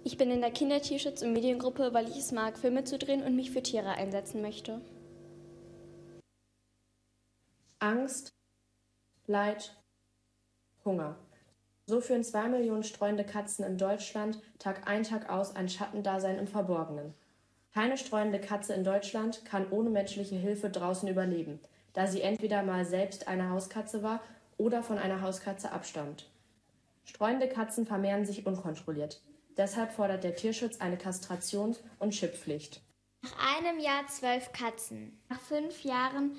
Ich bin in der Kindertierschutz- und Mediengruppe, weil ich es mag, Filme zu drehen und mich für Tiere einsetzen möchte. Angst, Leid, Hunger. So führen 2 Millionen streunende Katzen in Deutschland Tag ein, Tag aus ein Schattendasein im Verborgenen. Keine streunende Katze in Deutschland kann ohne menschliche Hilfe draußen überleben, da sie entweder mal selbst eine Hauskatze war oder von einer Hauskatze abstammt. Streunende Katzen vermehren sich unkontrolliert. Deshalb fordert der Tierschutz eine Kastrations- und Chipppflicht. Nach einem Jahr 12 Katzen. Nach 5 Jahren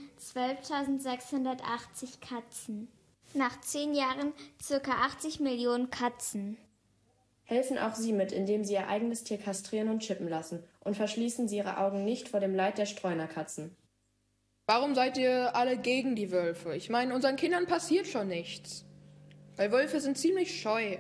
12.680 Katzen. Nach 10 Jahren ca. 80 Millionen Katzen. Helfen auch Sie mit, indem Sie Ihr eigenes Tier kastrieren und chippen lassen und verschließen Sie Ihre Augen nicht vor dem Leid der Streunerkatzen. Warum seid ihr alle gegen die Wölfe? Ich meine, unseren Kindern passiert schon nichts. Weil Wölfe sind ziemlich scheu.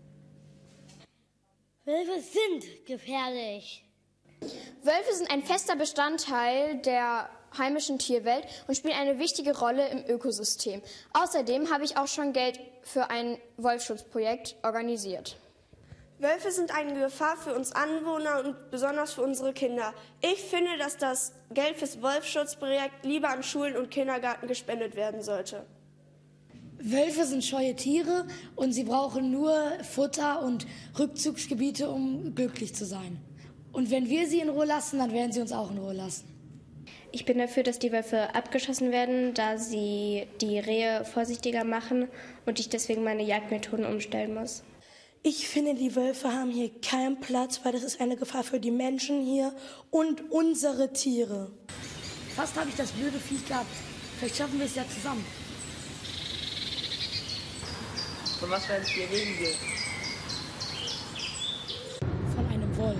Wölfe sind gefährlich. Wölfe sind ein fester Bestandteil der heimischen Tierwelt und spielen eine wichtige Rolle im Ökosystem. Außerdem habe ich auch schon Geld für ein Wolfsschutzprojekt organisiert. Wölfe sind eine Gefahr für uns Anwohner und besonders für unsere Kinder. Ich finde, dass das Geld fürs Wolfsschutzprojekt lieber an Schulen und Kindergärten gespendet werden sollte. Wölfe sind scheue Tiere und sie brauchen nur Futter und Rückzugsgebiete, um glücklich zu sein. Und wenn wir sie in Ruhe lassen, dann werden sie uns auch in Ruhe lassen. Ich bin dafür, dass die Wölfe abgeschossen werden, da sie die Rehe vorsichtiger machen und ich deswegen meine Jagdmethoden umstellen muss. Ich finde, die Wölfe haben hier keinen Platz, weil das ist eine Gefahr für die Menschen hier und unsere Tiere. Fast habe ich das blöde Viech gehabt. Vielleicht schaffen wir es ja zusammen. Von was für ein Tier reden wir? Von einem Wolf.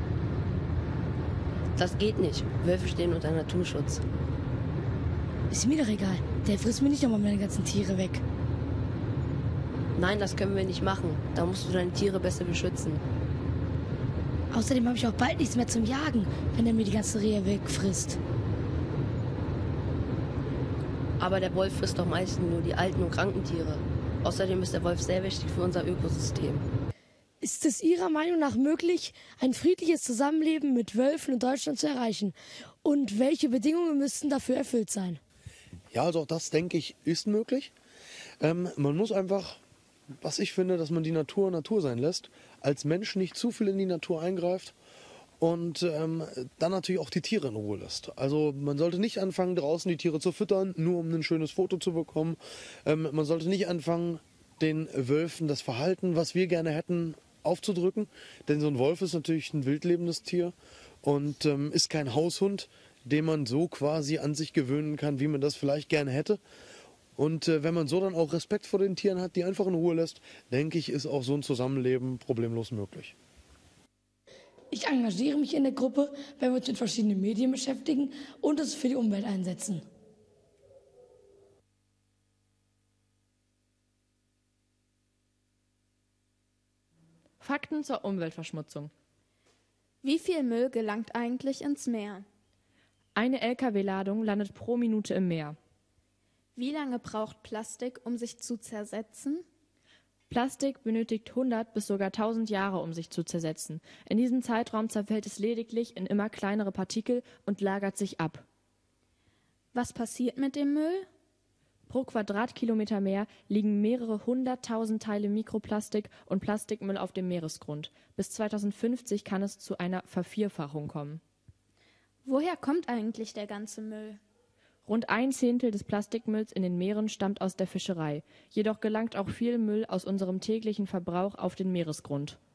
Das geht nicht. Wölfe stehen unter Naturschutz. Ist mir doch egal. Der frisst mir nicht nochmal meine ganzen Tiere weg. Nein, das können wir nicht machen. Da musst du deine Tiere besser beschützen. Außerdem habe ich auch bald nichts mehr zum Jagen, wenn er mir die ganze Rehe wegfrisst. Aber der Wolf frisst doch meistens nur die alten und kranken Tiere. Außerdem ist der Wolf sehr wichtig für unser Ökosystem. Ist es Ihrer Meinung nach möglich, ein friedliches Zusammenleben mit Wölfen in Deutschland zu erreichen? Und welche Bedingungen müssten dafür erfüllt sein? Ja, also auch das, denke ich, ist möglich. Man muss einfach, was ich finde, dass man die Natur Natur sein lässt, als Mensch nicht zu viel in die Natur eingreift und dann natürlich auch die Tiere in Ruhe lässt. Also man sollte nicht anfangen, draußen die Tiere zu füttern, nur um ein schönes Foto zu bekommen. Man sollte nicht anfangen, den Wölfen das Verhalten, was wir gerne hätten, aufzudrücken. Denn so ein Wolf ist natürlich ein wildlebendes Tier und ist kein Haushund, den man so quasi an sich gewöhnen kann, wie man das vielleicht gerne hätte. Und wenn man so dann auch Respekt vor den Tieren hat, die einfach in Ruhe lässt, denke ich, ist auch so ein Zusammenleben problemlos möglich. Ich engagiere mich in der Gruppe, wenn wir uns mit verschiedenen Medien beschäftigen und es für die Umwelt einsetzen. Fakten zur Umweltverschmutzung. Wie viel Müll gelangt eigentlich ins Meer? Eine Lkw-Ladung landet pro Minute im Meer. Wie lange braucht Plastik, um sich zu zersetzen? Plastik benötigt 100 bis sogar 1000 Jahre, um sich zu zersetzen. In diesem Zeitraum zerfällt es lediglich in immer kleinere Partikel und lagert sich ab. Was passiert mit dem Müll? Pro Quadratkilometer Meer liegen mehrere 100.000 Teile Mikroplastik und Plastikmüll auf dem Meeresgrund. Bis 2050 kann es zu einer Vervierfachung kommen. Woher kommt eigentlich der ganze Müll? Rund 1/10 des Plastikmülls in den Meeren stammt aus der Fischerei. Jedoch gelangt auch viel Müll aus unserem täglichen Verbrauch auf den Meeresgrund.